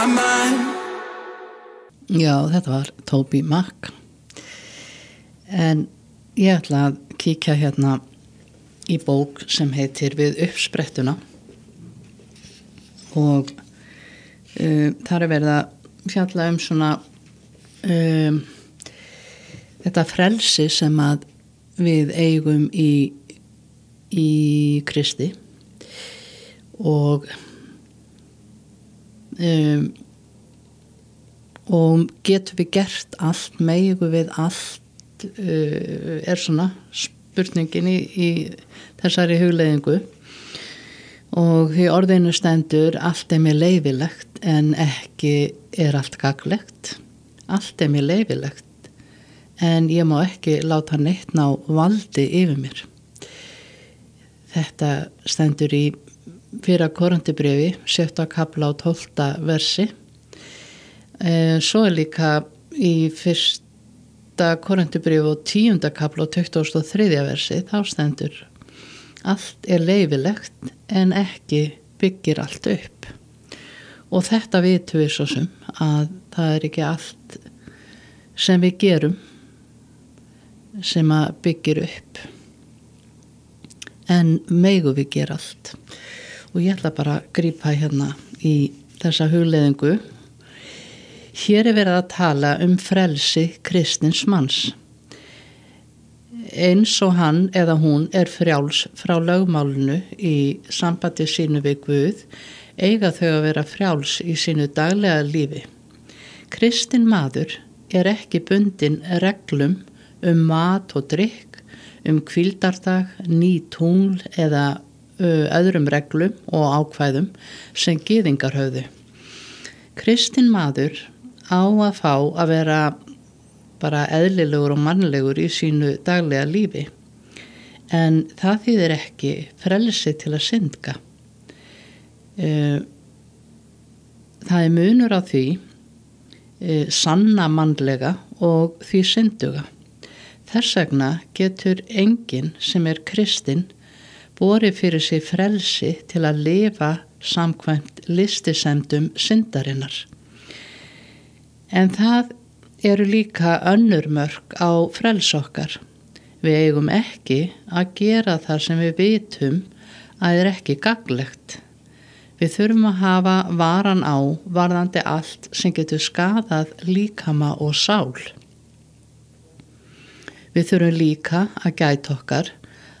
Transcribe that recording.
Já, þetta var Toby Mac. En ég ætla að kíkja hérna í bók sem heitir Við uppsprettuna og þar er verið að fjalla svona þetta frelsi sem að við eigum í Kristi og getum við gert allt, megum við allt, er svona spurningin í þessari hugleiðingu og því orðinu stendur allt mér leyfilegt en ekki allt gagnlegt. Allt mér leyfilegt en ég má ekki láta neitt ná valdi yfir mér. Þetta stendur í 1. Korinthubréfi 7. kafla og 12. versi. Svo er líka í 1. Korinthubréfi og 10. kafla og 23. versi, þá stendur allt leyfilegt en ekki byggir allt upp. Og þetta vitum við svo sem að það er ekki allt sem við gerum sem að byggir upp. En megum við gera allt. Og ég ætla bara að grípa hérna í þessa hugleiðingu. Hér er verið að tala frelsi kristins manns. Eins og hann eða hún frjáls frá lögmálinu í sambandi sínu við Guð, eiga þau að vera frjáls í sínu daglega lífi. Kristinn maður ekki bundinn reglum mat og drykk, hvíldardag, ný tungl eða öðrum reglum og ákvæðum sem gyðingar höfðu. Kristinn maður á að fá að vera bara eðlilegur og mannlegur í sínu daglega lífi. En það þýðir ekki frelsi til að syndga. Það munur á því sanna mannlega og því synduga. Þess vegna getur enginn sem kristinn borið fyrir sig frelsi til að lifa samkvæmt listisemdum syndarinnar. En það eru líka önnur mörk á frelsi okkar. Við eigum ekki að gera það sem við vitum að ekki gagnlegt. Við þurfum að hafa varan á varðandi allt sem getur skaðað líkama og sál. Við þurfum líka að gæta okkar